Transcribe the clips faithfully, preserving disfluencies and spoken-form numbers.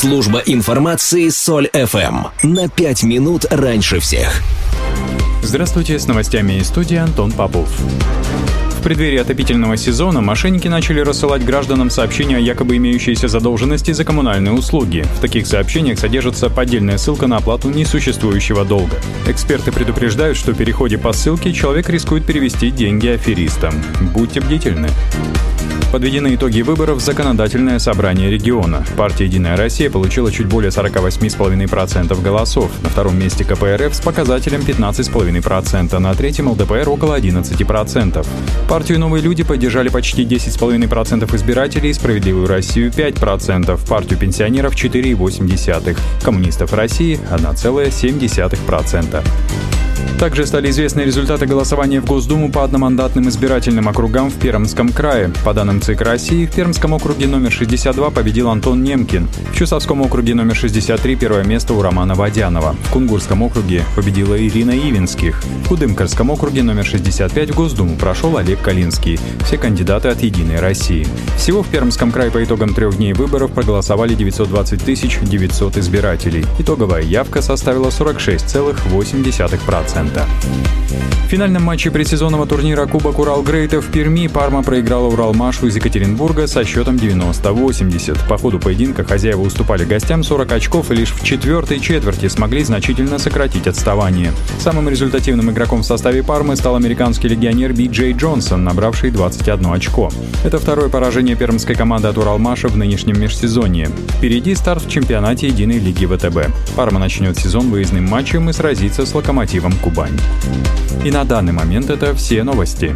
Служба информации Соль эф эм. На пять минут раньше всех. Здравствуйте, с новостями из студии Антон Попов. В преддверии отопительного сезона мошенники начали рассылать гражданам сообщения о якобы имеющейся задолженности за коммунальные услуги. В таких сообщениях содержится поддельная ссылка на оплату несуществующего долга. Эксперты предупреждают, что в переходе по ссылке человек рискует перевести деньги аферистам. Будьте бдительны. Подведены итоги выборов в законодательное собрание региона. Партия «Единая Россия» получила чуть более сорок восемь целых пять десятых процента голосов. На втором месте ка пэ эр эф с показателем пятнадцать целых пять десятых процента, на третьем эл дэ пэ эр около одиннадцать процентов. Партию «Новые люди» поддержали почти десять целых пять десятых процента избирателей, «Справедливую Россию» пять процентов, партию пенсионеров четыре целых восемь десятых процента, коммунистов России один целых семь десятых процента. Также стали известны результаты голосования в Госдуму по одномандатным избирательным округам в Пермском крае. По данным ЦИК России, в Пермском округе номер шестьдесят два победил Антон Немкин. В Чусовском округе номер шестьдесят три первое место у Романа Водянова. В Кунгурском округе победила Ирина Ивинских. В Кудымкарском округе номер шестьдесят пять в Госдуму прошел Олег Калинский. Все кандидаты от «Единой России». Всего в Пермском крае по итогам трех дней выборов проголосовали девятьсот двадцать тысяч девятьсот избирателей. Итоговая явка составила сорок шесть целых восемь десятых процента. В финальном матче предсезонного турнира Кубок Уралгрейта в Перми Парма проиграла Уралмашу из Екатеринбурга со счетом девяносто восемьдесят. По ходу поединка хозяева уступали гостям сорок очков и лишь в четвертой четверти смогли значительно сократить отставание. Самым результативным игроком в составе Пармы стал американский легионер Би Джей Джонсон, набравший двадцать одно очко. Это второе поражение пермской команды от Уралмаша в нынешнем межсезонье. Впереди старт в чемпионате Единой лиги вэ тэ бэ. Парма начнет сезон выездным матчем и сразится с Локомотивом Кубань. И на данный момент это все новости.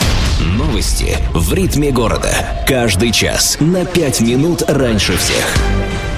Новости в ритме города. Каждый час на пять минут раньше всех.